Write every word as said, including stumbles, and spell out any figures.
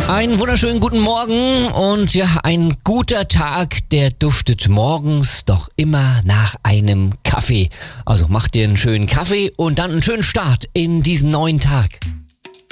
Einen wunderschönen guten Morgen und ja, ein guter Tag, der duftet morgens doch immer nach einem Kaffee. Also mach dir einen schönen Kaffee und dann einen schönen Start in diesen neuen Tag.